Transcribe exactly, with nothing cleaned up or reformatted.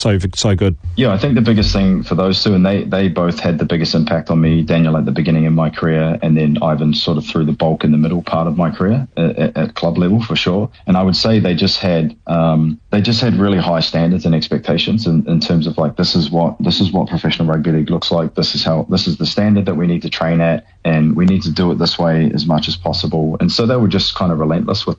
so so good? Yeah, I think the biggest thing for those two, and they, they both had the biggest impact on me, Daniel at the beginning of my career, and then Ivan sort of through the bulk in the middle part of my career at, at club level for sure. And I would say they just had um, they just had really high standards and expectations in, in terms of like this is what this is what professional rugby league looks like. This is how this is the standard that we need to train at, and we need to do it this way as much as possible. And so they were just kind of relentless with